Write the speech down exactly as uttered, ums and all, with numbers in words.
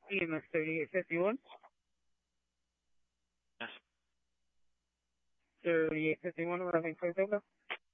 E M S thirty-eight fifty-one. Yes. thirty-eight fifty-one, we're having clear takeoff.